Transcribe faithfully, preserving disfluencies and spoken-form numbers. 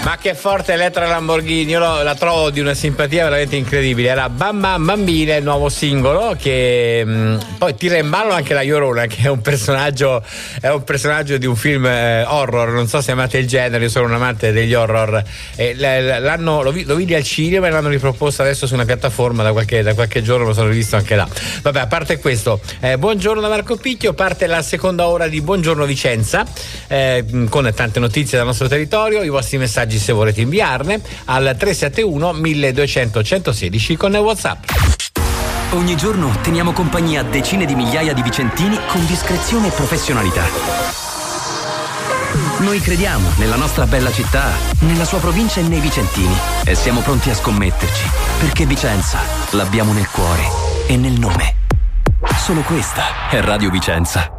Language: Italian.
Ma che forte Elettra Lamborghini, io lo, la trovo di una simpatia veramente incredibile. Era Bam Bam Bambina, il nuovo singolo che mh, poi tira in ballo anche la Llorona, che è un personaggio è un personaggio di un film eh, horror, non so se amate il genere, io sono un amante degli horror. Eh, l'hanno, lo, lo vidi al cinema e l'hanno riproposto adesso su una piattaforma da qualche, da qualche giorno, me lo sono rivisto anche là. Vabbè, a parte questo, eh, buongiorno da Marco Picchio, parte la seconda ora di Buongiorno Vicenza, eh, con tante notizie dal nostro territorio, i vostri messaggi se volete inviarne al tre sette uno milleduecento centosedici con WhatsApp. Ogni giorno teniamo compagnia a decine di migliaia di vicentini con discrezione e professionalità. Noi crediamo nella nostra bella città, nella sua provincia e nei vicentini e siamo pronti a scommetterci, perché Vicenza l'abbiamo nel cuore e nel nome. Solo questa è Radio Vicenza.